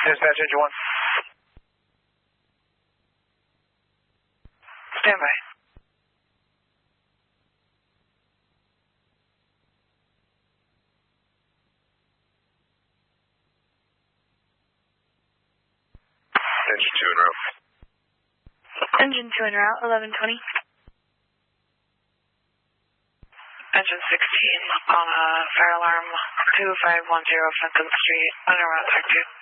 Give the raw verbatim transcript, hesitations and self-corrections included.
Dispatch engine one. Stand by. Engine two en route. Engine two en route, eleven twenty. Engine sixteen on a fire alarm two five one zero Fenton Street, on route track two.